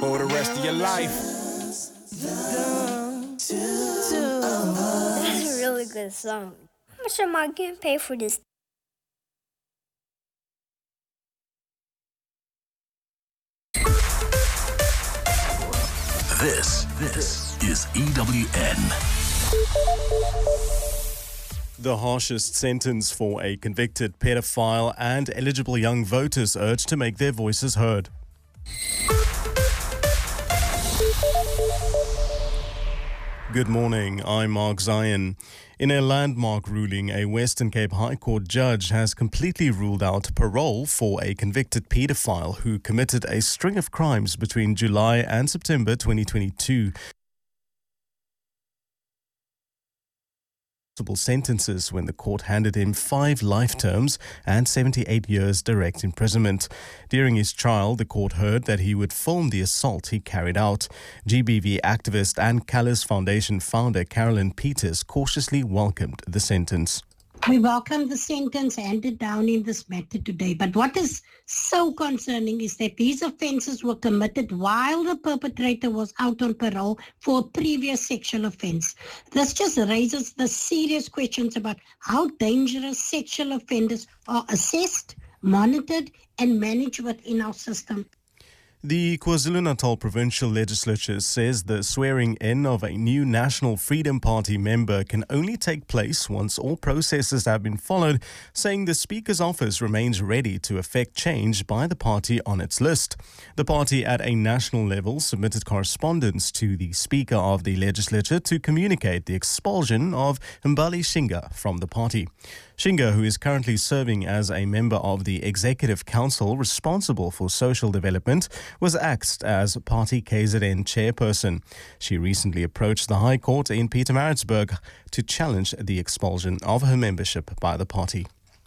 for the rest of your life. That's a really good song. How much am I getting paid for this? This is EWN. The harshest sentence for a convicted pedophile, and eligible young voters urged to make their voices heard. Good morning, I'm Mark Zion. In a landmark ruling, a Western Cape High Court judge has completely ruled out parole for a convicted paedophile who committed a string of crimes between July and September 2022. Sentences when the court handed him 5 life terms and 78 years direct imprisonment. During his trial, the court heard that he would film the assault he carried out. GBV activist and Callus Foundation founder Carolyn Peters cautiously welcomed the sentence. We welcome the sentence handed down in this matter today. But what is so concerning is that these offences were committed while the perpetrator was out on parole for a previous sexual offence. This just raises the serious questions about how dangerous sexual offenders are assessed, monitored, and managed within our system. The KwaZulu-Natal Provincial Legislature says the swearing-in of a new National Freedom Party member can only take place once all processes have been followed, saying the Speaker's office remains ready to effect change by the party on its list. The party at a national level submitted correspondence to the Speaker of the Legislature to communicate the expulsion of Mbali Shinga from the party. Shinga, who is currently serving as a member of the Executive Council responsible for social development, was axed as party KZN chairperson. She recently approached the High Court in Pietermaritzburg to challenge the expulsion of her membership by the party.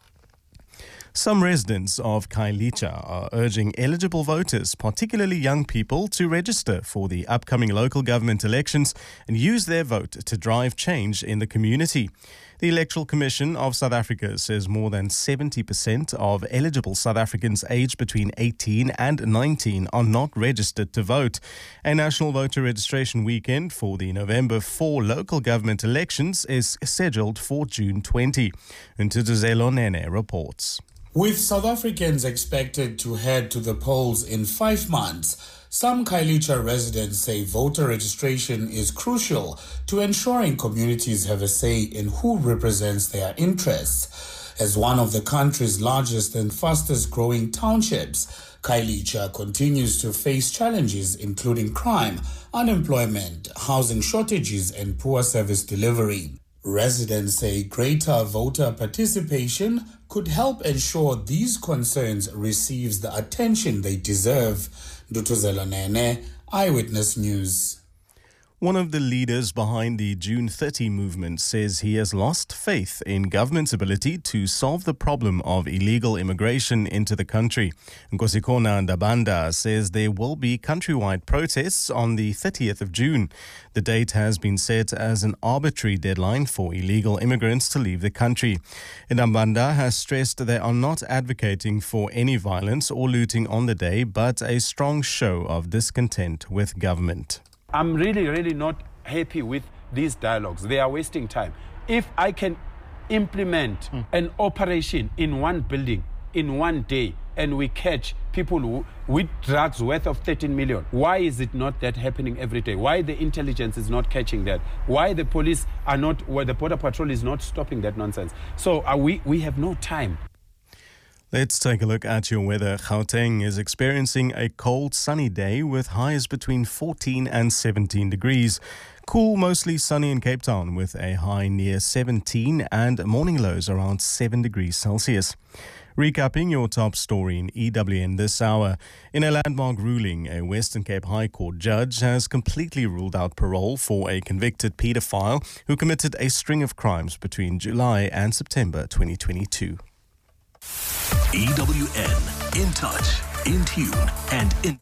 Some residents of Khayelitsha are urging eligible voters, particularly young people, to register for the upcoming local government elections and use their vote to drive change in the community. The Electoral Commission of South Africa says more than 70% of eligible South Africans aged between 18 and 19 are not registered to vote. A national voter registration weekend for the November 4 local government elections is scheduled for June 20. Ntutuzelo Nene reports. With South Africans expected to head to the polls in 5 months, some Khayelitsha residents say voter registration is crucial to ensuring communities have a say in who represents their interests. As one of the country's largest and fastest growing townships, Khayelitsha continues to face challenges including crime, unemployment, housing shortages, and poor service delivery. Residents say greater voter participation could help ensure these concerns receives the attention they deserve. Ntutuzelo Nene, Eyewitness News. One of the leaders behind the June 30 movement says he has lost faith in government's ability to solve the problem of illegal immigration into the country. Nkosikona Ndabanda says there will be countrywide protests on the 30th of June. The date has been set as an arbitrary deadline for illegal immigrants to leave the country. Ndabanda has stressed they are not advocating for any violence or looting on the day, but a strong show of discontent with government. I'm really not happy with these dialogues. They are wasting time. If I can implement an operation in one building in one day and we catch people with drugs worth of 13 million, why is it not that happening every day? Why the intelligence is not catching that? Why the police are not, where the border patrol is not stopping that nonsense? So we have no time. Let's take a look at your weather. Gauteng is experiencing a cold, sunny day with highs between 14 and 17 degrees. Cool, mostly sunny in Cape Town with a high near 17 and morning lows around 7 degrees Celsius. Recapping your top story in EWN this hour. In a landmark ruling, a Western Cape High Court judge has completely ruled out parole for a convicted paedophile who committed a string of crimes between July and September 2022. EWN, in touch, in tune, and in.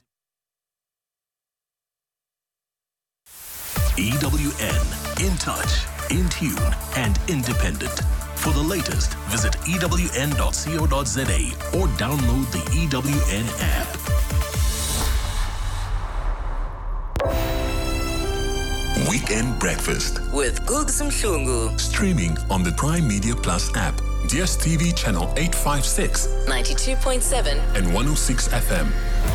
EWN, in touch, in tune, and independent. For the latest, visit ewn.co.za or download the EWN app. Weekend Breakfast. With Gugs Mhlungu. Streaming on the Prime Media Plus app, DSTV channel 856, 92.7 and 106 FM.